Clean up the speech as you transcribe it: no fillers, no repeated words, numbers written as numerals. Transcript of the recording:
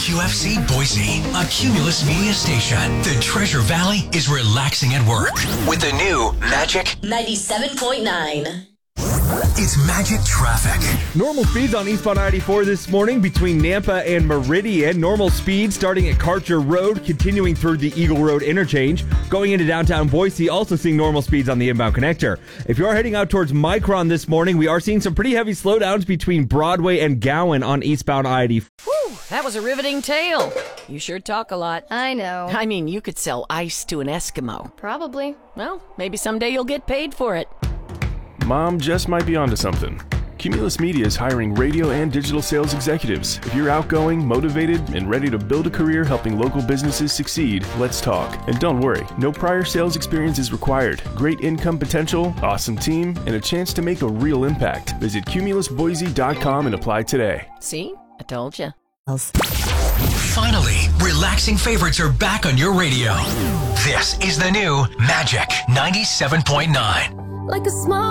WQFC Boise, a Cumulus Media station. The Treasure Valley is relaxing at work with the new Magic 97.9. It's Magic Traffic. Normal speeds on eastbound I-84 this morning between Nampa and Meridian. Normal speed starting at Karcher Road, continuing through the Eagle Road interchange. Going into downtown Boise, also seeing normal speeds on the inbound connector. If you are heading out towards Micron this morning, we are seeing some pretty heavy slowdowns between Broadway and Gowan on eastbound I-84. Whew, that was a riveting tale. You sure talk a lot. I know. I mean, you could sell ice to an Eskimo. Probably. Well, maybe someday you'll get paid for it. Mom just might be onto something. Cumulus Media is hiring radio and digital sales executives. If you're outgoing, motivated, and ready to build a career helping local businesses succeed, let's talk. And don't worry, no prior sales experience is required. Great income potential, awesome team, and a chance to make a real impact. Visit cumulusboise.com and apply today. See? I told you. Finally, relaxing favorites are back on your radio. This is the new Magic 97.9. Like a small